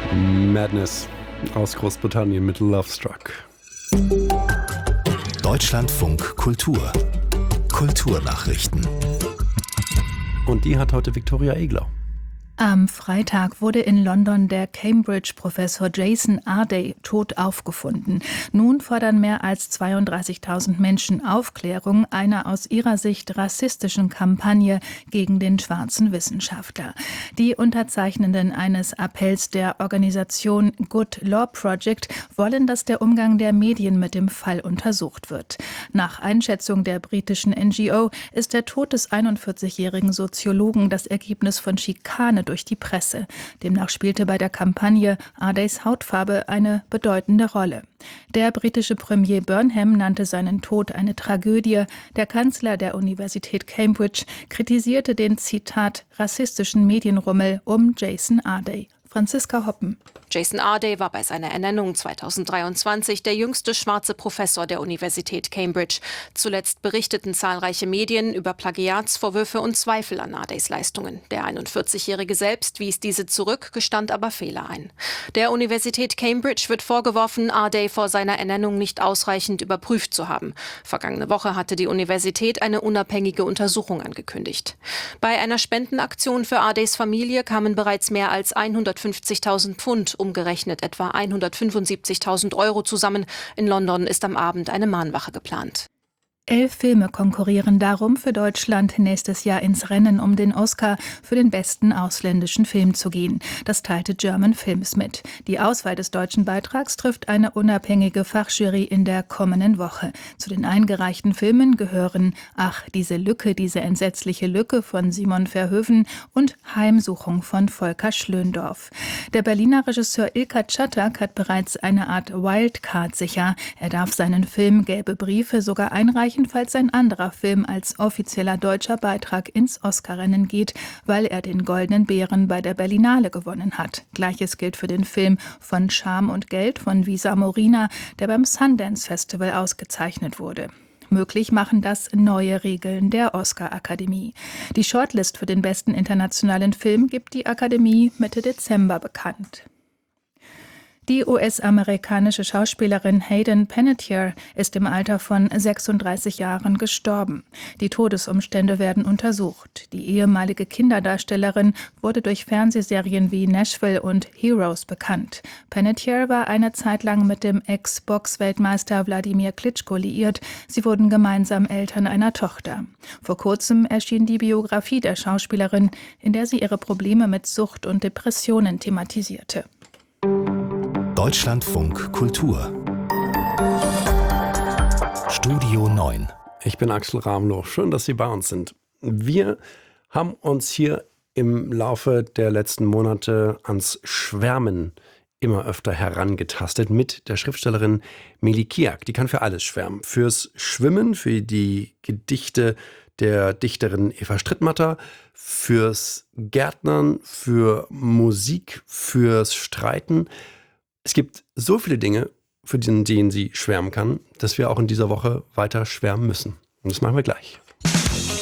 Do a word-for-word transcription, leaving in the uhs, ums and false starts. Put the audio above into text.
Madness aus Großbritannien mit Love Struck. Deutschlandfunk Kultur. Kulturnachrichten. Und die hat heute Viktoria Eglau. Am Freitag wurde in London der Cambridge-Professor Jason Arday tot aufgefunden. Nun fordern mehr als zweiunddreißigtausend Menschen Aufklärung einer aus ihrer Sicht rassistischen Kampagne gegen den schwarzen Wissenschaftler. Die Unterzeichnenden eines Appells der Organisation Good Law Project wollen, dass der Umgang der Medien mit dem Fall untersucht wird. Nach Einschätzung der britischen N G O ist der Tod des einundvierzigjährigen Soziologen das Ergebnis von Schikane durch die Presse. Demnach spielte bei der Kampagne Ardays Hautfarbe eine bedeutende Rolle. Der britische Premier Burnham nannte seinen Tod eine Tragödie. Der Kanzler der Universität Cambridge kritisierte den, Zitat, rassistischen Medienrummel um Jason Arday. Franziska Hoppen. Jason Arday war bei seiner Ernennung zweitausenddreiundzwanzig der jüngste schwarze Professor der Universität Cambridge. Zuletzt berichteten zahlreiche Medien über Plagiatsvorwürfe und Zweifel an Ardays Leistungen. Der einundvierzigjährige selbst wies diese zurück, gestand aber Fehler ein. Der Universität Cambridge wird vorgeworfen, Arday vor seiner Ernennung nicht ausreichend überprüft zu haben. Vergangene Woche hatte die Universität eine unabhängige Untersuchung angekündigt. Bei einer Spendenaktion für Ardays Familie kamen bereits mehr als hundertfünfzigtausend Pfund, umgerechnet etwa hundertfünfundsiebzigtausend Euro zusammen. In London ist am Abend eine Mahnwache geplant. Elf Filme konkurrieren darum, für Deutschland nächstes Jahr ins Rennen um den Oscar für den besten ausländischen Film zu gehen. Das teilte German Films mit. Die Auswahl des deutschen Beitrags trifft eine unabhängige Fachjury in der kommenden Woche. Zu den eingereichten Filmen gehören Ach, diese Lücke, diese entsetzliche Lücke von Simon Verhoeven und Heimsuchung von Volker Schlöndorff. Der Berliner Regisseur Ilka Czatak hat bereits eine Art Wildcard sicher. Er darf seinen Film Gelbe Briefe sogar einreichen, falls ein anderer Film als offizieller deutscher Beitrag ins Oscar-Rennen geht, weil er den Goldenen Bären bei der Berlinale gewonnen hat. Gleiches gilt für den Film Von Scham und Geld von Visa Morina, der beim Sundance Festival ausgezeichnet wurde. Möglich machen das neue Regeln der Oscar-Akademie. Die Shortlist für den besten internationalen Film gibt die Akademie Mitte Dezember bekannt. Die U S-amerikanische Schauspielerin Hayden Panettiere ist im Alter von sechsunddreißig Jahren gestorben. Die Todesumstände werden untersucht. Die ehemalige Kinderdarstellerin wurde durch Fernsehserien wie Nashville und Heroes bekannt. Panettiere war eine Zeit lang mit dem Ex-Box-Weltmeister Wladimir Klitschko liiert. Sie wurden gemeinsam Eltern einer Tochter. Vor kurzem erschien die Biografie der Schauspielerin, in der sie ihre Probleme mit Sucht und Depressionen thematisierte. Deutschlandfunk Kultur. Studio neun. Ich bin Axel Ramlow. Schön, dass Sie bei uns sind. Wir haben uns hier im Laufe der letzten Monate ans Schwärmen immer öfter herangetastet mit der Schriftstellerin Mili Kiak. Die kann für alles schwärmen. Fürs Schwimmen, für die Gedichte der Dichterin Eva Strittmatter, fürs Gärtnern, für Musik, fürs Streiten. Es gibt so viele Dinge, für die sie schwärmen kann, dass wir auch in dieser Woche weiter schwärmen müssen. Und das machen wir gleich.